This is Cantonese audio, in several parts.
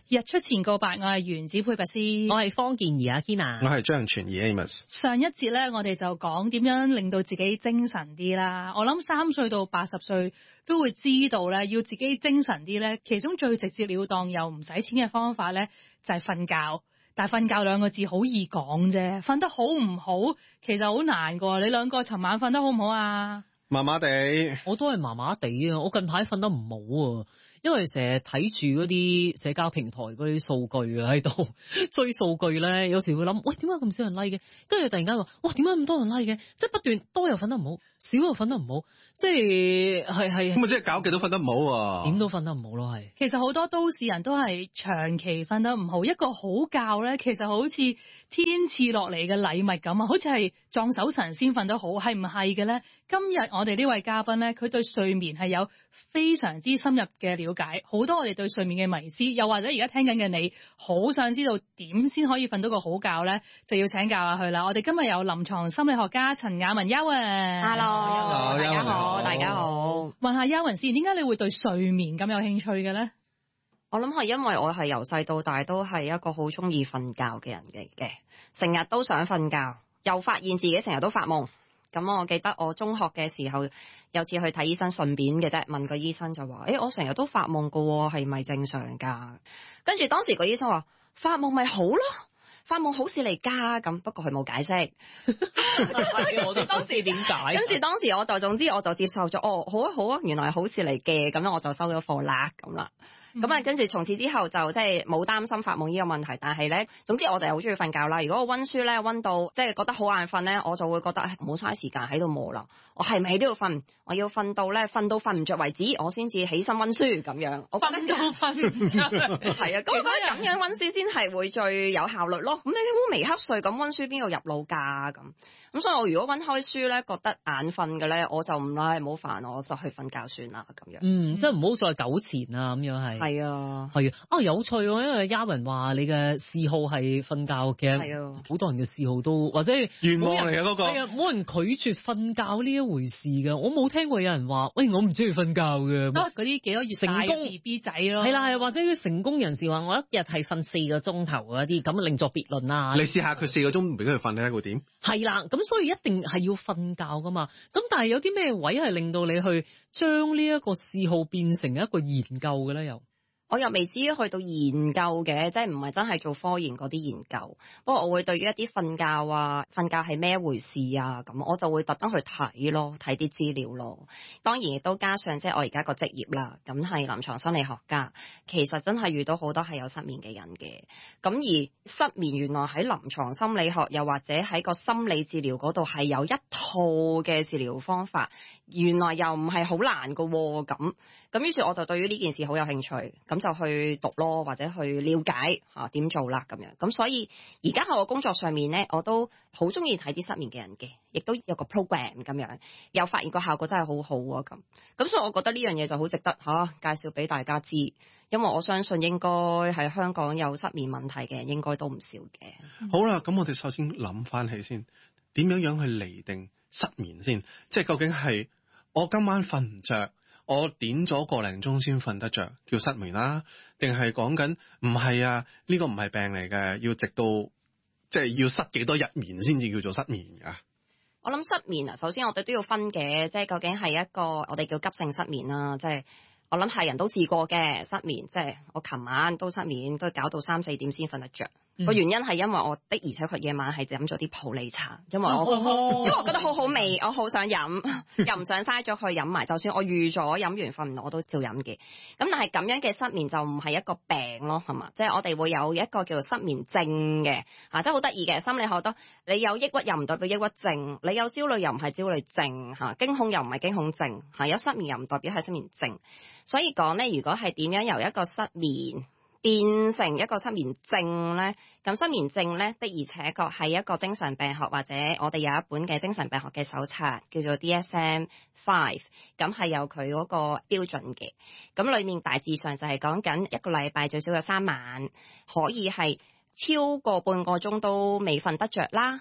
日出前告白，我係原子配白絲， 我係方健儀阿 Kina， 我係張全儀 Amos。 上一節咧，我哋就講點樣令到自己精神啲啦。我諗3歲到80歲都會知道咧，要自己精神啲咧，其中最直接了當又唔使錢嘅方法咧，就係瞓覺。但係瞓覺2個字好易講啫，瞓得好唔好其實好難㗎。你兩個尋晚瞓得好唔好啊？ 麻麻地， 我都係麻麻地啊！我近排瞓得唔好啊，因為成日睇住嗰啲社交平台嗰啲數據啊，喺度追數據咧，有時會諗，喂，點解咁少人 like 嘅？跟住突然間話，哇，點解咁多人 like 嘅？即係不斷多又瞓得唔好，少又瞓得唔好，即係咁啊！即係搞極都瞓得唔好啊， 點都瞓得唔好咯，係。 其實好多都市人都係長期瞓得唔好，一個好覺咧，其實好似天賜落嚟嘅禮物咁啊，好似係撞手神先瞓得好，係唔係嘅咧？今日我哋呢位嘉賓咧，佢對睡眠係有非常之深入嘅了解，好多我哋對睡眠嘅迷思，又或者而家聽緊嘅你，好想知道點先可以瞓到個好覺咧，就要請教下佢啦。我哋今日有臨床心理學家陳雅雯Yawen。 Hello， 大家好，大家好。 問下Yawen先，點解你會對睡眠咁有興趣嘅咧？ 我諗係因為我係由細到大都係一個好中意瞓覺嘅人嚟嘅，成日都想瞓覺，又發現自己成日都發夢。咁我記得我中學嘅時候有次去睇醫生，順便嘅啫，問個醫生就話，我成日都發夢噶，係咪正常噶？跟住當時個醫生話，發夢咪好咯，發夢好事嚟㗎。咁不過佢冇解釋。 我都想知點解。 跟住當時我就總之我就接受咗，好啊好啊，原來係好事嚟嘅，咁我就收咗課啦咁啦。咁啊，跟住從此之後就即係冇擔心發夢呢個問題，但係咧，總之我就係好中意瞓覺啦。如果我温書咧温到即係覺得好眼瞓咧，我就會覺得唔好嘥時間喺度磨啦，我係咪都要瞓？我要瞓到咧瞓到瞓唔着為止，我先至起身温書咁樣。我覺得瞓到瞓唔着係啊，咁我覺得咁樣温書先係會最有效率咯。咁你烏眉瞌睡咁温書邊度入腦㗎咁所以我如果温開書咧覺得眼瞓嘅咧，我就唔好煩我就去瞓覺算啦咁樣。 即係唔好再糾纏啊咁樣係。 係啊， 係啊，有趣喎，因為Yawen話你嘅嗜好係瞓覺嘅，係啊，好多人嘅嗜好都或者願望嚟嘅嗰個， 係啊，冇人拒絕瞓覺呢一回事㗎。我冇聽過有人話，喂，我唔中意瞓覺嘅。 嗰啲幾多月大嘅 BB 仔咯， 係啦，係或者啲成功人士話，我一日係瞓4個鐘頭嗰啲，咁另作別論啦。 你試下佢4個鐘唔俾佢瞓，你睇會點？ 係啦，咁所以一定係要瞓覺噶嘛。咁但係有啲咩位係令到你去將呢一個嗜好變成一個研究嘅咧？ 我又未至於去到研究嘅，即係唔係真係做科研嗰啲研究。不過我會對於一啲瞓覺啊，瞓覺係咩回事啊，咁我就會特登去睇咯，睇啲資料咯。當然亦都加上即係我而家個職業啦，咁係臨床心理學家，其實真係遇到好多係有失眠嘅人嘅。咁而失眠原來喺臨床心理學又或者喺個心理治療嗰度係有一套嘅治療方法，原來又唔係好難㗎喎。咁於是我就對於呢件事好有興趣。咁就去讀咯，或者去了解點做啦咁樣。咁所以而家喺我工作上面咧，我都好中意睇啲失眠嘅人嘅，亦都有個 program 咁樣，又發現個效果真係好好啊咁所以我覺得呢樣嘢就好值得介紹俾大家知，因為我相信應該喺香港有失眠問題嘅人應該都唔少嘅。 好啦，咁我哋首先諗翻起先，點樣去釐定失眠先？即係究竟係我今晚瞓唔着，我點咗個零鐘先瞓得着，叫失眠啦？定係講緊唔係啊？呢個唔係病嚟嘅，要直到即係要失幾多日眠先至叫做失眠㗎？ 我諗失眠啊，首先我哋都要分嘅，即係究竟係一個我哋叫急性失眠啦，即係我諗係人都試過嘅失眠，即係我琴晚都失眠，都搞到3、4點先瞓得着。個原因係因為我的而且確夜晚係飲咗啲普洱茶，因為我覺得好好味，我好想飲，又唔想嘥咗去飲埋。就算我預咗飲完瞓唔落，我都照飲嘅。咁但係咁樣嘅失眠就唔係一個病咯，係嘛？即係我哋會有一個叫做失眠症嘅，即係好得意嘅心理學都，你有抑鬱又唔代表抑鬱症，你有焦慮又唔係焦慮症，驚恐又唔係驚恐症，有失眠又唔代表係失眠症。所以講咧，如果係點樣由一個失眠變成一個失眠症咧，咁失眠症咧的而且確係一個精神病學，或者我哋有一本嘅精神病學嘅手冊叫做 DSM-5，咁係有佢嗰個標準嘅。咁裏面大致上就係講緊一個禮拜最少有3晚可以係超過半個鐘都未瞓得着啦，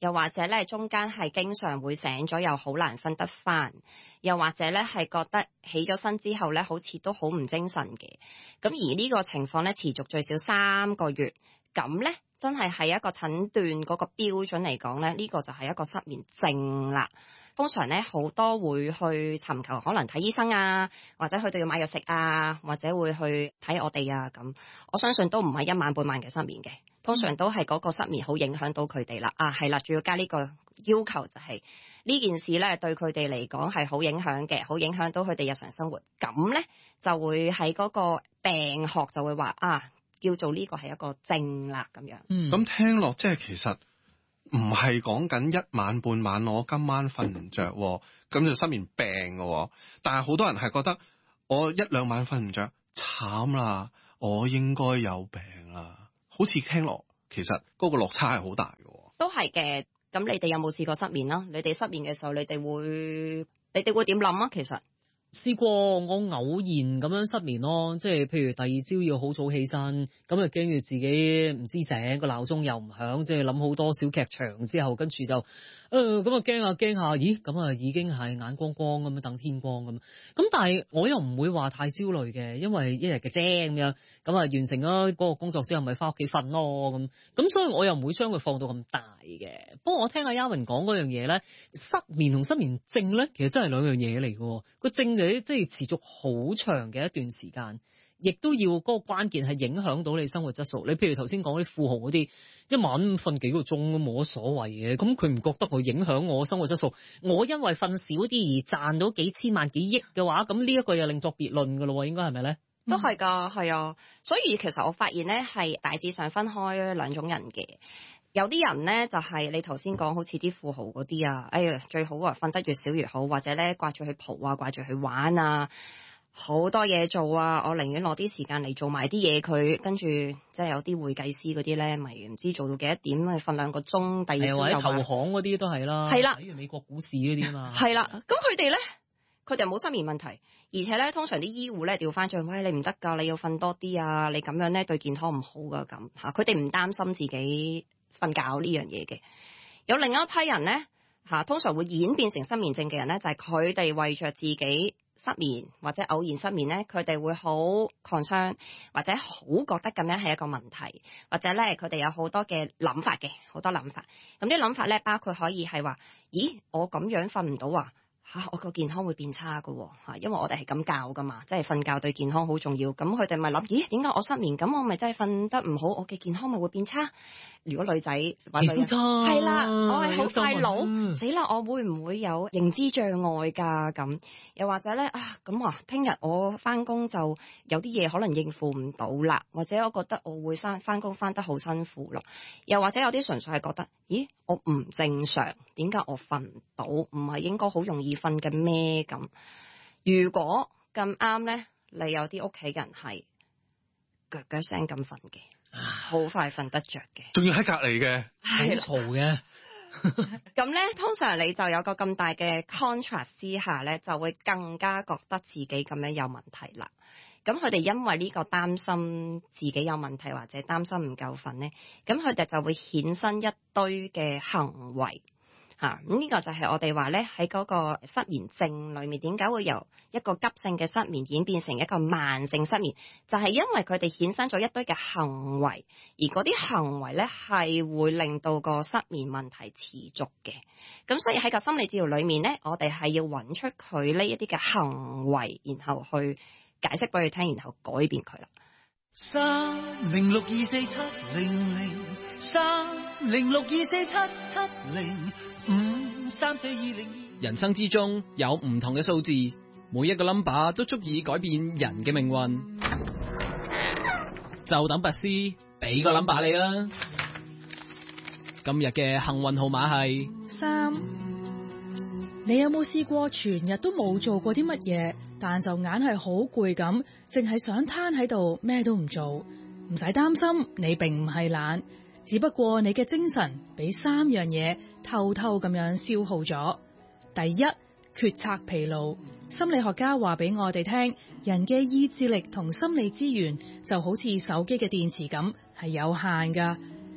又或者咧中間係經常會醒咗又好難瞓得返，又或者咧係覺得起咗身之後咧好似都好唔精神嘅。咁而呢個情況咧持續最少3個月，咁咧真係喺一個診斷嗰個標準嚟講咧，呢個就係一個失眠症啦。通常咧好多會去尋求可能睇醫生啊，或者佢哋要買藥食啊，或者會去睇我哋啊咁。我相信都唔係一晚半晚嘅失眠嘅，通常都係嗰個失眠好影響到佢哋啦。係啦，仲要加呢個要求就係呢件事咧對佢哋嚟講係好影響嘅，好影響到佢哋日常生活。咁咧就會喺嗰個病學就會話叫做呢個係一個症啦咁樣。 咁聽落即係其實唔係講緊一晚半晚，我今晚瞓唔着，咁就失眠病嘅。但係好多人係覺得我1、2晚瞓唔着，慘啦，我應該有病啦。好似聽落其實嗰個落差係好大嘅。 都係嘅。咁你哋有冇試過失眠啦？你哋失眠嘅時候，你哋會點諗啊？其實試過我偶然咁樣失眠咯，即係譬如第二朝要好早起身，咁啊驚住自己唔知醒，個鬧鐘又唔響，即係諗好多小劇場之後，跟住就咁啊驚下，咦咁啊已經係眼光光咁樣等天光咁，咁但係我又唔會話太焦慮嘅，因為一日嘅啫咁樣，咁啊完成咗嗰個工作之後咪翻屋企瞓咯咁所以我又唔會將佢放到咁大嘅。不過我聽阿 Yarwin 講嗰樣嘢咧，失眠同失眠症咧其實真係兩樣嘢嚟嘅，個症就即係持續好長嘅一段時間，亦都要嗰個關鍵係影響到你生活質素。你譬如頭先講啲富豪嗰啲，一晚瞓幾個鐘都冇乜所謂嘅，咁佢唔覺得佢影響我生活質素。我因為瞓少啲而賺到幾千萬幾億嘅話，咁呢一個又另作別論㗎咯，應該係咪咧？ 都係㗎，係啊。所以其實我發現咧係大致上分開兩種人嘅。有啲人咧就係你頭先講好似啲富豪嗰啲啊，哎呀最好瞓得越少越好，或者咧掛住去蒲啊，掛住去玩啊，好多嘢做啊，我寧願攞啲時間嚟做埋啲嘢佢，跟住即係有啲會計師嗰啲咧，咪唔知做到幾多點，咪瞓2個鐘，第二朝又或者投行嗰啲都係啦， 係啦， 例如美國股市嗰啲啊嘛， 係啦，咁佢哋咧。佢哋冇失眠問題，而且咧通常啲醫護咧調翻轉，喂你唔得㗎，你要瞓多啲啊，你咁樣咧對健康唔好㗎咁嚇。佢哋唔擔心自己瞓覺呢樣嘢嘅。有另一批人咧通常會演變成失眠症嘅人咧，就係佢哋為着自己失眠或者偶然失眠咧，佢哋會好 concern 或者好覺得咁樣係一個問題，或者咧佢哋有好多嘅諗法嘅，好多諗法。咁啲諗法咧包括可以係話，咦我咁樣瞓唔到啊！我個健康會變差㗎喎，因為我哋係咁教㗎嘛，即係瞓覺對健康好重要。咁佢哋咪諗，咦點解我失眠？咁我咪真係瞓得唔好，我嘅健康咪會變差？如果女仔或女人係啦，我係好快老，死啦！我會唔會有認知障礙㗎？咁又或者咧聽日我翻工就有啲嘢可能應付唔到啦，或者我覺得我會翻工翻得好辛苦咯。又或者有啲純粹係覺得，咦我唔正常，點解我瞓唔到？唔係應該好容易瞓嘅咩？咁如果咁啱咧，你有啲屋企人係腳腳聲咁瞓嘅，好快瞓得着嘅， 仲要喺隔離嘅， 好嘈嘅。 咁咧，通常你就有個咁大嘅 contrast 之下咧，就會更加覺得自己咁樣有問題啦。咁佢哋因為呢個擔心自己有問題或者擔心唔夠瞓咧，咁佢哋就會衍生一堆嘅行為。咁呢個就係我哋話咧喺嗰個失眠症裏面，點解會由一個急性嘅失眠演變成一個慢性失眠？就係因為佢哋衍生咗一堆嘅行為，而嗰啲行為咧係會令到個失眠問題持續嘅。咁所以喺個心理治療裏面咧，我哋係要揾出佢呢一啲嘅行為，然後去解釋俾佢聽，然後改變佢啦。 306247053062477053420。人生之中有唔同嘅數字，每一個 number 都足以改變人嘅命運。就等拔絲俾個 number 你啦。今日嘅幸運號碼係 3。你有冇試過全日都冇做過啲乜嘢，但就硬係好攰咁，淨係想攤喺度咩都唔做？唔使擔心，你並唔係懶，只不過你嘅精神俾3樣嘢偷偷咁樣消耗咗。第一，決策疲勞。心理學家話俾我哋聽，人嘅意志力同心理資源就好似手機嘅電池咁，係有限噶。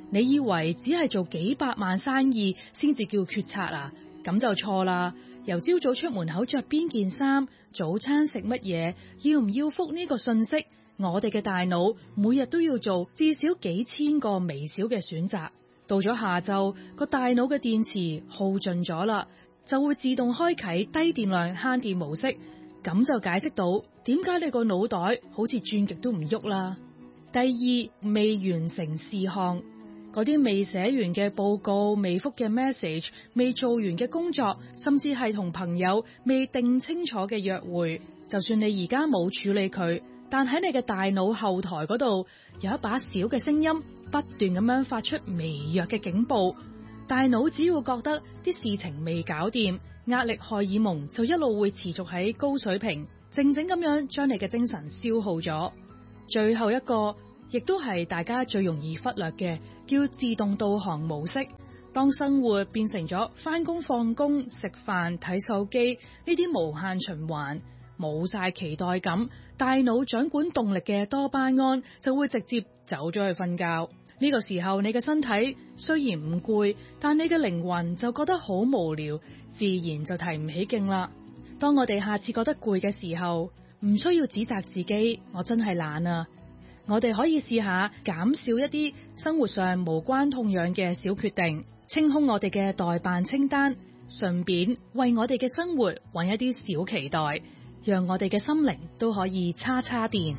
你以為只係做幾百萬生意先至叫決策啊？咁就錯啦。由朝早出門口着邊件衫，早餐食乜嘢，要唔要覆呢個信息，我哋嘅大腦每日都要做至少幾千個微小嘅選擇。到咗下晝，個大腦嘅電池耗盡咗啦，就會自動開啟低電量慳電模式。咁就解釋到點解你個腦袋好似轉極都唔喐啦。第二，未完成事項，嗰啲未寫完嘅報告、未覆嘅 message、未做完嘅工作，甚至係同朋友未定清楚嘅約會，就算你而家冇處理佢，但喺你嘅大腦後台嗰度有一把小嘅聲音，不斷咁樣發出微弱嘅警報。大腦只要覺得啲事情未搞掂，壓力荷爾蒙就一路會持續喺高水平，靜靜咁樣將你嘅精神消耗咗。最後一個，亦都係大家最容易忽略嘅，叫自動導航模式。當生活變成咗返工放工、食飯睇手機呢啲無限循環，冇晒期待感，大腦掌管動力嘅多巴胺就會直接走咗去瞓覺。呢個時候你嘅身體雖然唔攰，但你嘅靈魂就覺得好無聊，自然就提唔起勁啦。當我哋下次覺得攰嘅時候，唔需要指責自己，我真係懶啊。我哋可以試下減少一啲生活上無關痛癢嘅小決定，清空我哋嘅待辦清單，順便為我哋嘅生活揾一啲小期待，讓我哋嘅心靈都可以叉叉電。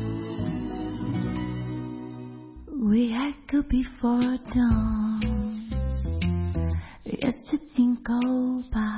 We echo before dawn， 一出天高吧。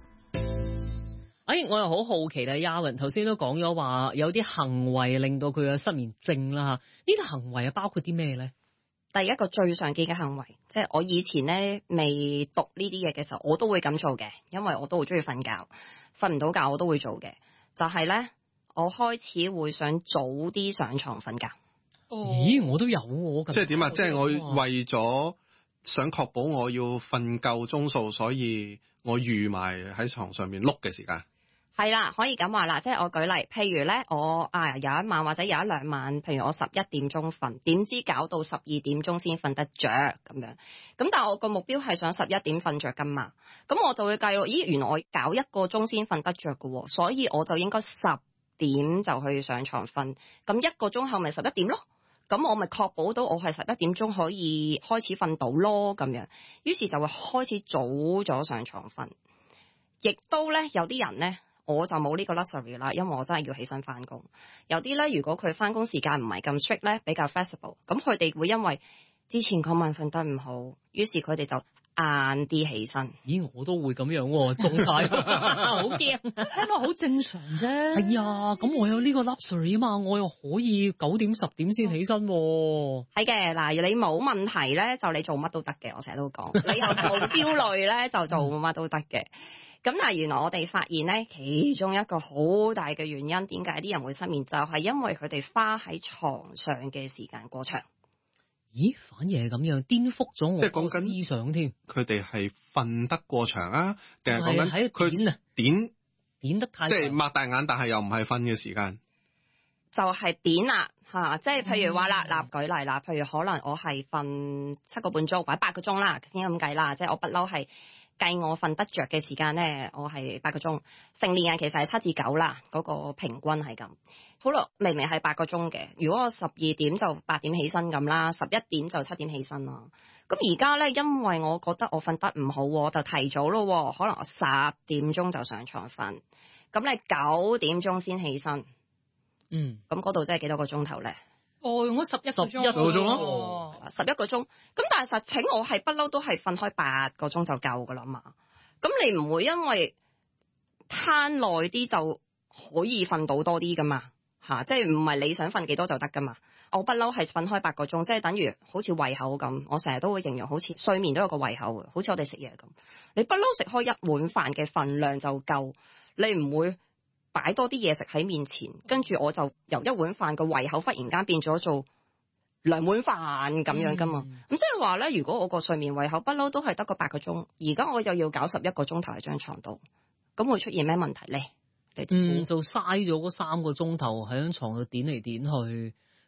我又好好奇啦，Yarwin 頭先都講咗話有啲行為令到佢嘅失眠症啦嚇，呢啲行為包括啲咩咧？ 第一個最常見嘅行為，即係我以前咧未讀呢啲嘢嘅時候，我都會咁做嘅，因為我都好中意瞓覺，瞓唔到覺我都會做嘅，就係咧我開始會想早啲上床瞓覺。 咦，我都有喎， 即係點啊？即係我為咗想確保我要瞓夠鐘數，所以我預埋喺床上面碌嘅時間。 係啦，可以咁話啦，即係我舉例，譬如咧，我有一晚或者有一兩晚，譬如我11點鐘瞓，點知搞到12點鐘先瞓得着咁樣。咁但係我個目標係想11點瞓着㗎嘛，咁我就會計咯。咦，原來我搞1個鐘先瞓得着㗎喎，所以我就應該10點就去上床瞓。咁1個鐘後咪11點咯。咁我咪確保到我係11點鐘可以開始瞓到咯咁樣。於是就會開始早咗上床瞓，亦都咧有啲人咧。我就冇呢個 luxury 啦，因為我真係要起身翻工。有啲咧，如果佢翻工時間唔係咁 strict 咧，比較 flexible，咁佢哋會因為之前嗰晚瞓得唔好，於是佢哋就晏啲起身。 咦，我都會咁樣喎，中晒，好驚， 聽落好正常啫。 係啊，咁我有呢個 luxury 啊嘛，我又可以9點10點先起身喎。 係嘅，嗱，你冇問題咧，就你做乜都得嘅。我成日都講，你又冇焦慮咧，就做乜都得嘅。咁但係原來我哋發現咧，其中一個好大嘅原因，點解啲人會失眠，就係因為佢哋花喺床上嘅時間過長。 咦，反而係咁樣，顛覆咗我即係講緊思想添。 佢哋係瞓得過長啊，定係講緊佢點得太長， 即係擘大眼，但係又唔係瞓嘅時間。 就係點啦嚇，即係譬如話啦，舉例啦，譬如可能我係瞓7個半鐘或者8個鐘啦，先咁計啦，即係我不嬲係。計我瞓得着嘅時間咧，我係8個鐘。成年人其實係7至9啦，嗰個平均係咁。好啦，明明係8個鐘嘅，如果我12點就8點起身咁啦，11點就7點起身啦。咁而家咧，因為我覺得我瞓得唔好，我就提早咯，可能我10點鐘就上床瞓，咁你9點鐘先起身。咁嗰度真係幾多個鐘頭咧？ 用咗11個鐘咯 ，11個鐘。咁但係實情我係不嬲都係瞓開8個鐘就夠噶啦嘛。咁你唔會因為攤耐啲就可以瞓到多啲噶嘛？即係唔係你想瞓幾多就得噶嘛？我不嬲係瞓開8個鐘，即係等於好似胃口咁。我成日都會形容好似睡眠都有個胃口嘅，好似我哋食嘢咁。你不嬲食開1碗飯嘅份量就夠，你唔會擺多啲嘢食喺面前，跟住我就由1碗飯個胃口忽然間變咗做2碗飯咁樣噶嘛。咁即係話咧，如果我個睡眠胃口不嬲都係得個8個鐘，而家我又要搞11個鐘頭喺張床度，咁會出現咩問題咧？ 就嘥咗嗰3個鐘頭喺張床度點嚟點去，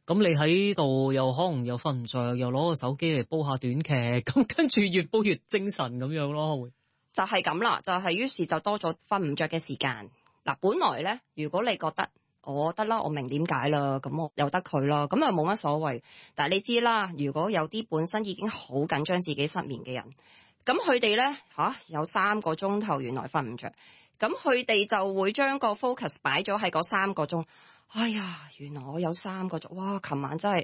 咁你喺度又可能又瞓唔着，又攞個手機嚟煲下短劇，咁跟住越煲越精神咁樣咯，會就係咁啦，就係於是就多咗瞓唔着嘅時間。嗱，本來咧，如果你覺得我得啦，我明點解啦，咁我由得佢啦，咁啊冇乜所謂。但係你知啦，如果有啲本身已經好緊張自己失眠嘅人，咁佢哋咧有3個鐘頭原來瞓唔着，咁佢哋就會將個 focus 擺咗喺嗰3個鐘。哎呀，原來我有3個鐘，哇！琴晚真係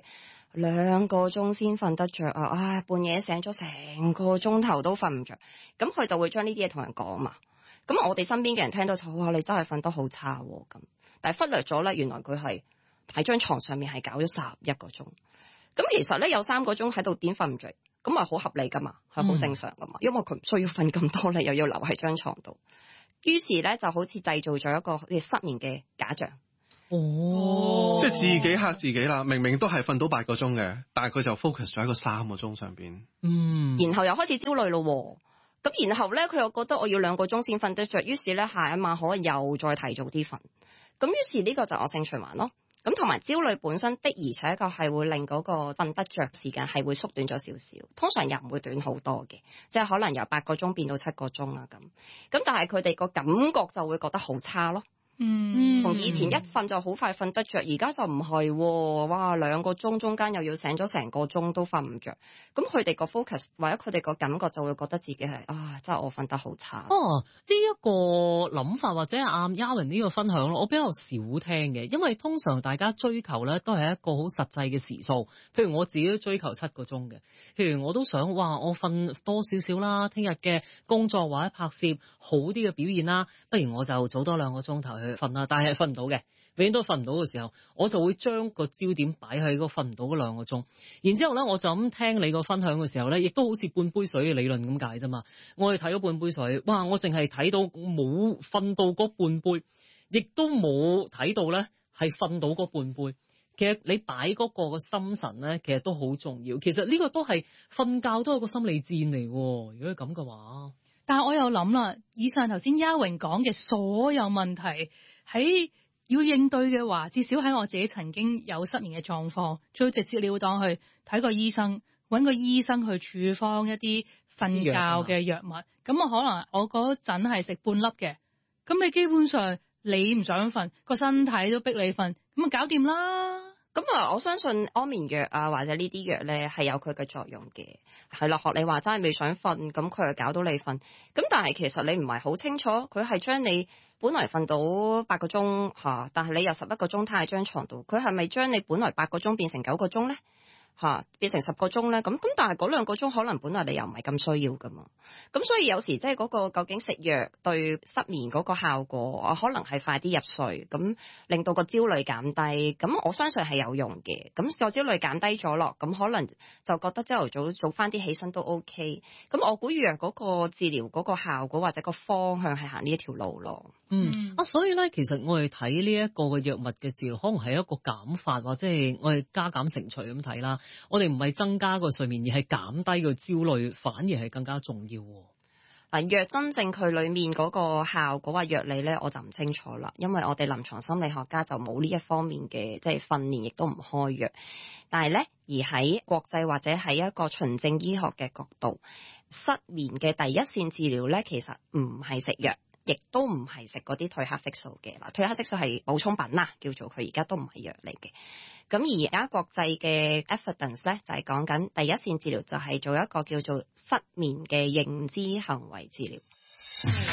2個鐘先瞓得着啊！唉，半夜醒咗成個鐘頭都瞓唔着，咁佢就會將呢啲嘢同人講嘛。咁我哋身邊嘅人聽到就哇，你真係瞓得好差喎咁。但係忽略咗咧，原來佢係喺張床上面係搞咗11個鐘。咁其實咧有3個鐘喺度點瞓唔着，咁係好合理噶嘛，係好正常噶嘛，因為佢唔需要瞓咁多咧，又要留喺張床度。於是咧就好似製造咗一個失眠嘅假象。 哦， 即係自己嚇自己啦，明明都係瞓到8個鐘嘅，但係佢就 focus 咗喺個3個鐘上邊。 然後又開始焦慮咯。咁然後咧佢又覺得我要2個鐘先瞓得着，於是咧下一晚可能又再提早啲瞓。咁於是呢個就惡性循環咯。咁同埋焦慮本身的而且確係會令嗰個瞓得着時間係會縮短咗少少，通常又唔會短好多嘅，即係可能由8個鐘變到7個鐘啦咁。咁但係佢哋個感覺就會覺得好差咯。同以前一瞓就好快瞓得着，而家就唔係喎，哇2個鐘中間又要醒咗成個鐘都瞓唔着，咁佢哋個 focus 或者佢哋個感覺就會覺得自己係真係我瞓得好差。 呢一個諗法或者阿 Yarwin 呢個分享咯，我比較少聽嘅，因為通常大家追求咧都係一個好實際嘅時數，譬如我自己都追求7個鐘嘅，譬如我都想哇我瞓多少少啦，聽日嘅工作或者拍攝好啲嘅表現啦，不如我就早多2個鐘頭去瞓啦，但係瞓唔到嘅，永遠都瞓唔到嘅時候，我就會將個焦點擺喺個瞓唔到嗰2個鐘，然之後咧我就咁聽你個分享嘅時候咧，亦都好似半杯水嘅理論咁解啫嘛。我哋睇咗半杯水，哇！我淨係睇到冇瞓到嗰半杯，亦都冇睇到咧係瞓到嗰半杯。其實你擺嗰個心神咧，其實都好重要。其實呢個都係瞓覺都係個心理戰嚟。如果係咁嘅話。 但係我又諗啦，以上頭先 Yarwin 講嘅所有問題，喺要應對嘅話，至少喺我自己曾經有失眠嘅狀況，最直接了當去睇個醫生，揾個醫生去處方一啲瞓覺嘅藥物。咁我可能我嗰陣係食半粒嘅，咁你基本上你唔想瞓，個身體都逼你瞓，咁啊搞掂啦。 咁我相信安眠藥或者呢啲藥咧係有佢嘅作用嘅，係啦，學你話齋未想瞓，咁佢又搞到你瞓，咁但係其實你唔係好清楚，佢係將你本來瞓到8個鐘但係你又11個鐘攤喺張床度，佢係咪將你本來8個鐘變成9個鐘咧？變成10個鐘咧，咁但係嗰2個鐘可能本來你又唔係咁需要噶嘛，咁所以有時即係嗰個究竟食藥對失眠嗰個效果，可能係快啲入睡，咁令到個焦慮減低，咁我相信係有用嘅，咁個焦慮減低咗咯，咁可能就覺得朝頭早早翻啲起身都 OK，咁我估藥嗰個治療嗰個效果或者個方向係行呢一條路咯。 所以咧，其實我哋睇呢一個嘅藥物嘅治療，可能係一個減法，或者係我哋加減乘除咁睇啦。我哋唔係增加個睡眠，而係減低個焦慮，反而係更加重要。 藥真正佢裡面嗰個效果或藥理咧，我就唔清楚啦，因為我哋臨床心理學家就冇呢一方面嘅即係訓練，亦都唔開藥。但係咧，而喺國際或者喺一個循證醫學嘅角度，失眠嘅第一線治療咧，其實唔係食藥。亦都唔係食嗰啲褪黑色素嘅啦，褪黑色素係補充品啦，叫做佢而家都唔係藥嚟嘅。咁而家國際嘅 evidence 咧就係講緊第一線治療就係做一個叫做失眠嘅認知行為治療。